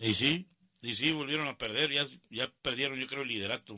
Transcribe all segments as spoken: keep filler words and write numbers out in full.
Y sí, y sí, volvieron a perder, ya, ya perdieron yo creo el liderato.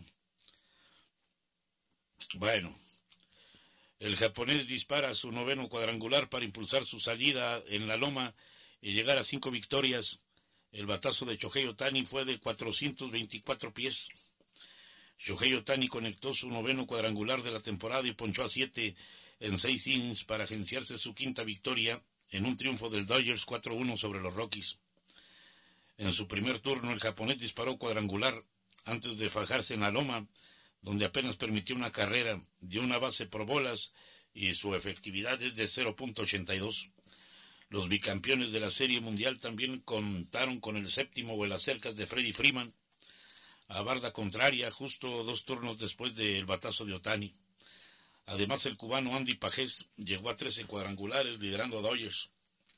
Bueno, el japonés dispara su noveno cuadrangular para impulsar su salida en la loma y llegar a cinco victorias. El batazo de Shohei Ohtani fue de cuatrocientos veinticuatro pies. Shohei Ohtani conectó su noveno cuadrangular de la temporada y ponchó a siete en seis innings para agenciarse su quinta victoria en un triunfo del Dodgers cuatro uno sobre los Rockies. En su primer turno, el japonés disparó cuadrangular antes de fajarse en la loma, donde apenas permitió una carrera, dio una base por bolas y su efectividad es de cero punto ochenta y dos. Los bicampeones de la Serie Mundial también contaron con el séptimo vuelacercas de Freddie Freeman, a barda contraria, justo dos turnos después del batazo de Ohtani. Además, el cubano Andy Pajés llegó a trece cuadrangulares, liderando a Dodgers.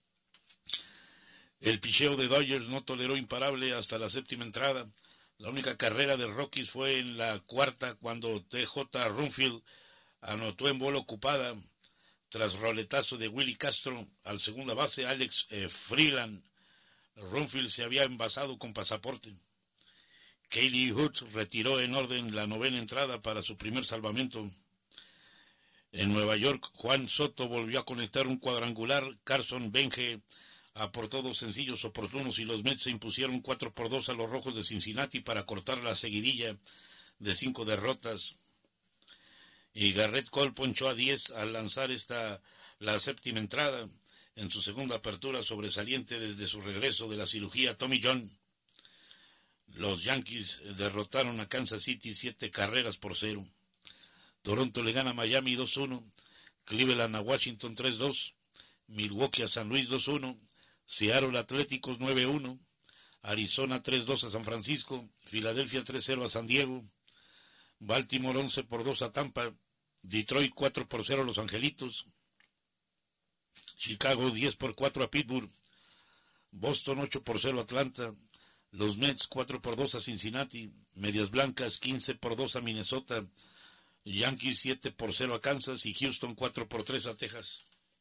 El picheo de Dodgers no toleró imparable hasta la séptima entrada. La única carrera de Rockies fue en la cuarta, cuando T J Rumfield anotó en bola ocupada tras roletazo de Willie Castro al segunda base Alex eh, Freeland. Rumfield se había envasado con pasaporte. Kaylee Hood retiró en orden la novena entrada para su primer salvamento. En Nueva York, Juan Soto volvió a conectar un cuadrangular. Carson Benge aportó dos sencillos oportunos y los Mets se impusieron cuatro por dos a los Rojos de Cincinnati para cortar la seguidilla de cinco derrotas. Y Garrett Cole ponchó a diez al lanzar esta la séptima entrada en su segunda apertura sobresaliente desde su regreso de la cirugía Tommy John. Los Yankees derrotaron a Kansas City siete carreras por cero. Toronto le gana a Miami dos uno, Cleveland a Washington tres dos, Milwaukee a San Luis dos uno, Seattle Atléticos nueve uno, Arizona tres dos a San Francisco, Filadelfia tres cero a San Diego, Baltimore once por dos a Tampa, Detroit cuatro por cero a Los Angelitos, Chicago diez por cuatro a Pittsburgh, Boston ocho por cero a Atlanta, los Mets cuatro por dos a Cincinnati, Medias Blancas quince por dos a Minnesota, Yankees siete por cero a Kansas y Houston cuatro por tres a Texas.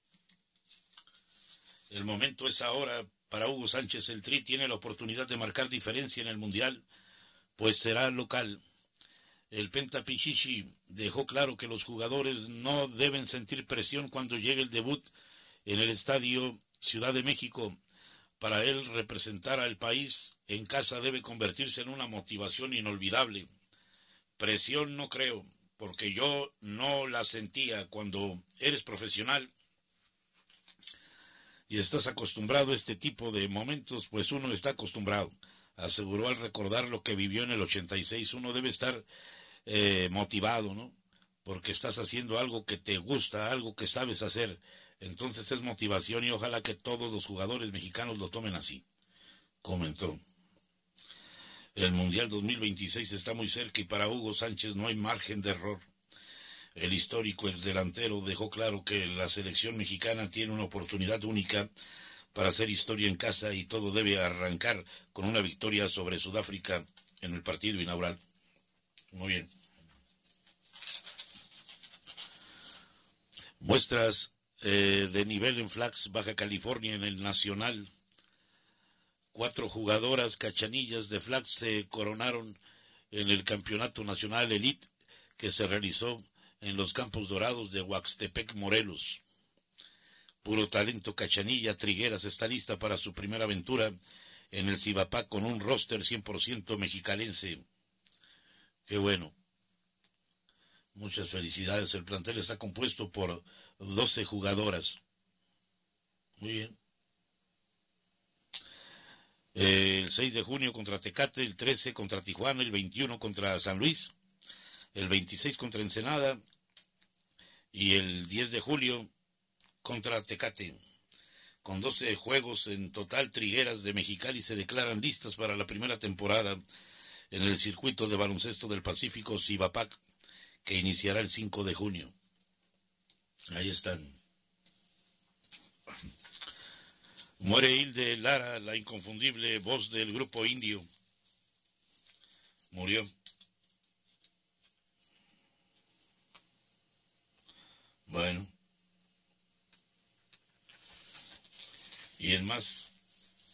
El momento es ahora para Hugo Sánchez. El Tri tiene la oportunidad de marcar diferencia en el Mundial, pues será local. El Penta Pichichi dejó claro que los jugadores no deben sentir presión cuando llegue el debut en el Estadio Ciudad de México. Para él, representar al país en casa debe convertirse en una motivación inolvidable. Presión no creo, porque yo no la sentía. Cuando eres profesional y estás acostumbrado a este tipo de momentos, pues uno está acostumbrado, aseguró al recordar lo que vivió en el ochenta y seis. Uno debe estar eh, motivado, ¿no? Porque estás haciendo algo que te gusta, algo que sabes hacer. Entonces es motivación y ojalá que todos los jugadores mexicanos lo tomen así, comentó. El Mundial dos mil veintiséis está muy cerca y para Hugo Sánchez no hay margen de error. El histórico exdelantero dejó claro que la selección mexicana tiene una oportunidad única para hacer historia en casa y todo debe arrancar con una victoria sobre Sudáfrica en el partido inaugural. Muy bien. Muestras eh, de nivel en Flax, Baja California, en el Nacional. Cuatro jugadoras cachanillas de Flax se coronaron en el Campeonato Nacional Elite que se realizó en los Campos Dorados de Huaxtepec, Morelos. Puro talento cachanilla. Trigueras está lista para su primera aventura en el Cibapac con un roster cien por ciento mexicalense. Qué bueno. Muchas felicidades. El plantel está compuesto por doce jugadoras. Muy bien. El seis de junio contra Tecate, el trece contra Tijuana, el veintiuno contra San Luis, el veintiséis contra Ensenada y el diez de julio contra Tecate. Con doce juegos en total, Trigueras de Mexicali se declaran listas para la primera temporada en el circuito de baloncesto del Pacífico Cibapac, que iniciará el cinco de junio. Ahí están. Muere Hilde Lara, la inconfundible voz del grupo indio. Murió. Bueno. Y en más